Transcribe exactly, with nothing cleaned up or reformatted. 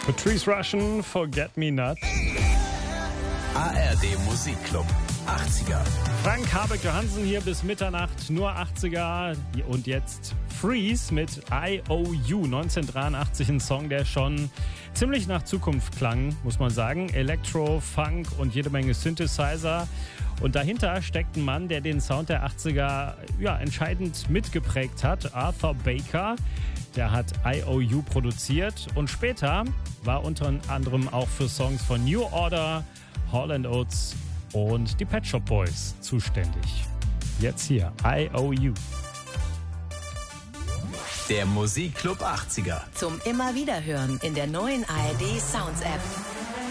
Patrice Rushen, Forget Me Not. A R D Musikclub achtziger. Frank Habeck Johansen hier bis Mitternacht, nur achtziger. Und jetzt Freeze mit I O U, neunzehnhundertdreiundachtzig, ein Song, der schon ziemlich nach Zukunft klang, muss man sagen. Elektro, Funk und jede Menge Synthesizer. Und dahinter steckt ein Mann, der den Sound der achtziger ja, entscheidend mitgeprägt hat, Arthur Baker. Der hat I O U produziert und später war unter anderem auch für Songs von New Order, Hall and Oates und die Pet Shop Boys zuständig. Jetzt hier, I O U. Der Musikclub achtziger. Zum immer wieder hören in der neuen A R D Sounds App.